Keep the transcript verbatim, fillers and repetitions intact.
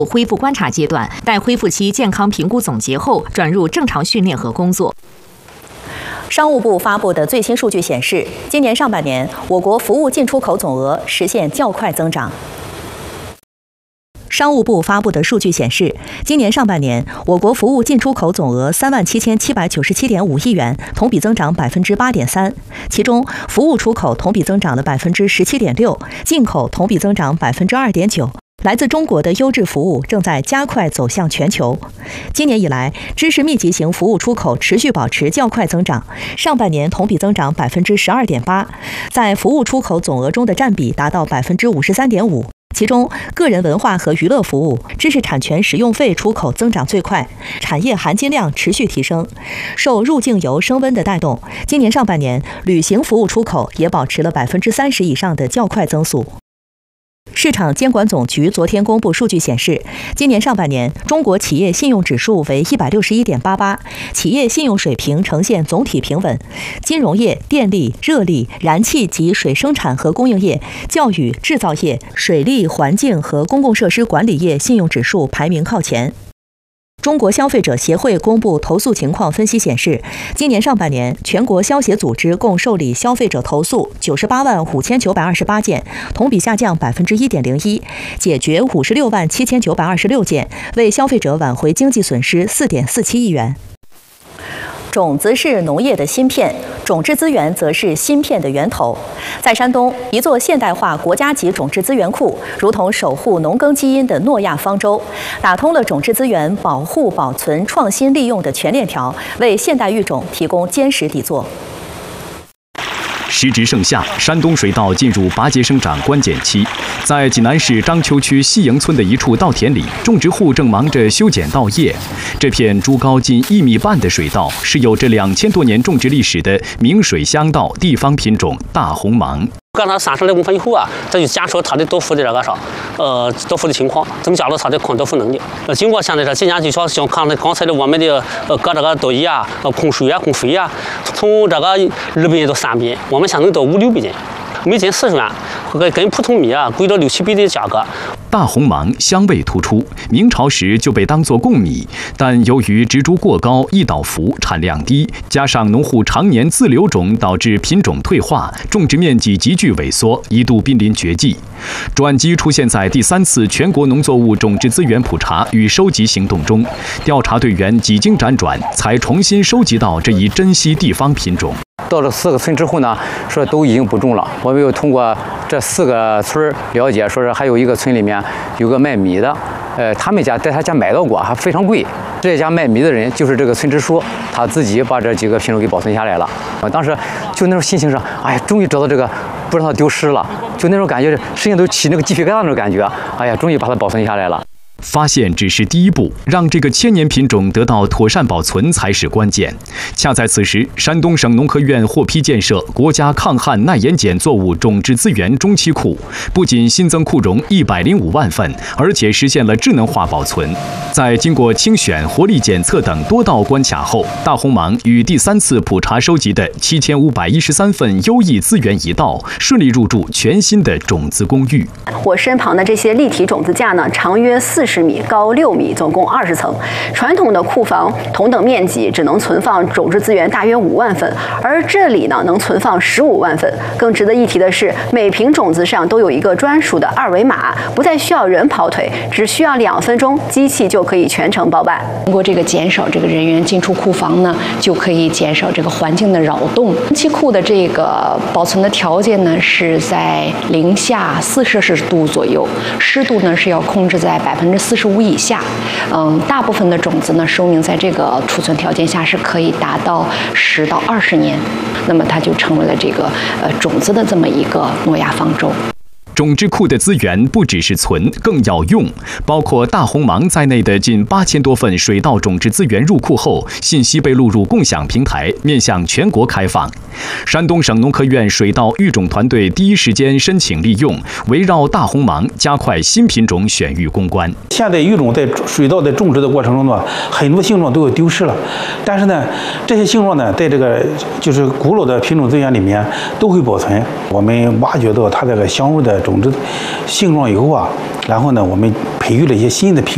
恢复观察阶段，待恢复期健康评估总结后，转入正常训练和工作。 商务部发布的最新数据显示，今年上半年我国服务进出口总额实现较快增长。商务部发布的数据显示，今年上半年我国服务进出口总额三万七千七百九十七点五亿元，同比增长百分之八点三。其中，服务出口同比增长了百分之十七点六，进口同比增长百分之二点九。来自中国的优质服务正在加快走向全球。今年以来，知识密集型服务出口持续保持较快增长，上半年同比增长百分之十二点八，在服务出口总额中的占比达到百分之五十三点五。其中，个人文化和娱乐服务、知识产权使用费出口增长最快，产业含金量持续提升。受入境游升温的带动，今年上半年旅行服务出口也保持了百分之三十以上的较快增速。市场监管总局昨天公布数据显示，今年上半年中国企业信用指数为 一百六十一点八八， 企业信用水平呈现总体平稳。金融业、电力、热力、燃气及水生产和供应业、教育、制造业、水利、环境和公共设施管理业信用指数排名靠前。中国消费者协会公布投诉情况分析显示，今年上半年全国消协组织共受理消费者投诉九十八万五千九百二十八件，同比下降百分之一点零一，解决五十六万七千九百二十六件，为消费者挽回经济损失四点四七亿元。种子是农业的芯片，种质资源则是芯片的源头。在山东，一座现代化国家级种质资源库，如同守护农耕基因的诺亚方舟，打通了种质资源保护、保存、创新利用的全链条，为现代育种提供坚实底座。 时值盛夏，山东水稻进入拔节生长关键期。在济南市章丘区西营村的一处稻田里，种植户正忙着修剪稻叶。这片株高近一米半的水稻，是有着两千多年种植历史的明水乡稻地方品种大红芒。 干了三十来公分以后啊，这就检测它的豆腐的这个啥，呃，豆腐的情况，怎么加入它的抗豆腐能力。呃，经过现在这几年就像像看的刚才的我们的呃搁这个豆叶啊、呃控水啊、控肥啊，从这个二百到三百，我们现在到五六百斤，每斤四十元，跟跟普通米啊贵了六七倍的价格。 大红芒香味突出，明朝时就被当作贡米，但由于植株过高、易倒伏、产量低，加上农户常年自留种，导致品种退化，种植面积急剧萎缩，一度濒临绝迹。转机出现在第三次全国农作物种质资源普查与收集行动中，调查队员几经辗转，才重新收集到这一珍稀地方品种。 到了四个村之后呢，说都已经不种了。我们又通过这四个村了解，说是还有一个村里面有个卖米的，呃，他们家在他家买到过，还非常贵。这家卖米的人就是这个村支书，他自己把这几个品种给保存下来了。我当时就那种心情上，哎呀，终于找到这个，不让它丢失了，就那种感觉，身上都起那个鸡皮疙瘩那种感觉。哎呀，终于把它保存下来了。 发现只是第一步，让这个千年品种得到妥善保存才是关键。恰在此时，山东省农科院获批建设国家抗旱耐盐碱作物种质资源中期库，不仅新增库容一百零五万份，而且实现了智能化保存。在经过清选、活力检测等多道关卡后，大红芒与第三次普查收集的七千五百一十三份优异资源一道，顺利入驻全新的种子公寓。 我身旁的这些立体种子架呢，长约四十米，高六米，总共二十层。传统的库房同等面积只能存放种质资源大约五万份，而这里呢能存放十五万份。更值得一提的是，每瓶种子上都有一个专属的二维码，不再需要人跑腿，只需要两分钟，机器就可以全程包办。 通过这个减少这个人员进出库房呢，就可以减少这个环境的扰动。中期库的这个保存的条件呢是在零下四摄氏度左右，湿度呢是要控制在百分之四十五以下。嗯，大部分的种子呢，寿命在这个储存条件下是可以达到十到二十年，那么它就成为了这个呃种子的这么一个诺亚方舟。 种质库的资源不只是存，更要用。包括大红芒在内的近八千多份水稻种质资源入库后，信息被录入共享平台，面向全国开放。山东省农科院水稻育种团队第一时间申请利用，围绕大红芒加快新品种选育攻关。 现在育种在水稻在种植的过程中呢，很多性状都有丢失了，但是呢，这些性状呢，在这个就是古老的品种资源里面都会保存。我们挖掘到它这个香味的种子性状以后啊，然后呢，我们培育了一些新的品。